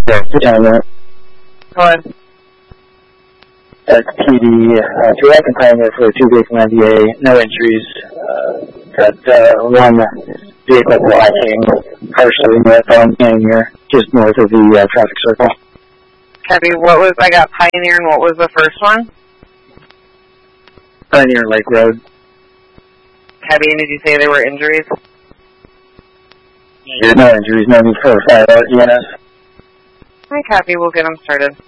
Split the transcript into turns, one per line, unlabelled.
Yes, Go
ahead.
PD, direct and Pioneer for 2 vehicle NDA, no injuries. Got one vehicle blocking partially north on Pioneer, just north of the traffic circle.
Copy. I got Pioneer, and what was the first one?
Pioneer Lake Road.
Copy. And did you say there were injuries?
Yeah, no injuries, no need for a fire ENS.
Hi, copy. We'll get them started.